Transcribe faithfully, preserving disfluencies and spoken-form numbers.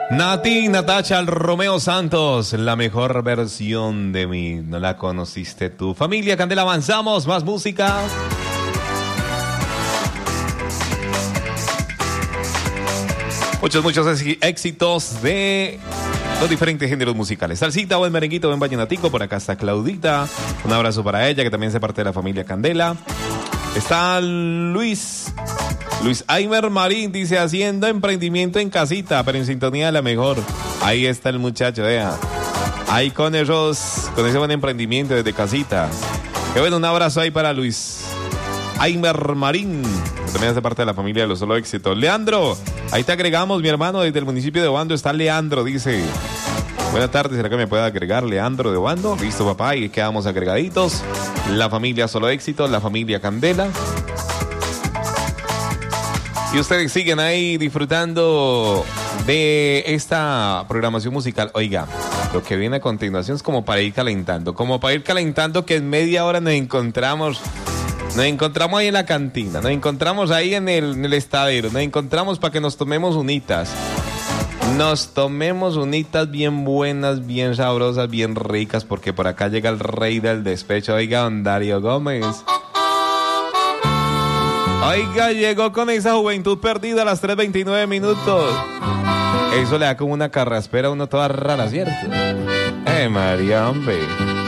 Nati, Natacha, Romeo Santos, la mejor versión de mí, no la conociste tú. Familia Candela, avanzamos, más música. Muchos, muchos éxitos de los diferentes géneros musicales. Salsita, buen merenguito, buen vallenatico. Por acá está Claudita. Un abrazo para ella, que también hace parte de la familia Candela. Está Luis. Luis Aimer Marín dice, haciendo emprendimiento en casita, pero en sintonía de la mejor. Ahí está el muchacho, vea. Ahí con esos, con ese buen emprendimiento desde casita. Qué bueno, un abrazo ahí para Luis Aimer Marín, que también hace parte de la familia de los solo éxitos. Leandro, ahí te agregamos, mi hermano, desde el municipio de Obando está Leandro, dice. Buenas tardes, ¿será que me puede agregar Leandro de Obando? Listo, papá, y quedamos agregaditos. La familia Solo Éxitos, la familia Candela. Y ustedes siguen ahí disfrutando de esta programación musical. Oiga, lo que viene a continuación es como para ir calentando. Como para ir calentando que en media hora nos encontramos... Nos encontramos ahí en la cantina. Nos encontramos ahí en el, en el estadero. Nos encontramos para que nos tomemos unitas. Nos tomemos unitas bien buenas, bien sabrosas, bien ricas. Porque por acá llega el rey del despecho. Oiga, don Darío Gómez. Oiga, llegó con esa juventud perdida a las tres veintinueve minutos. Eso le da como una carraspera a uno toda rara, ¿cierto? Eh, María, hombre.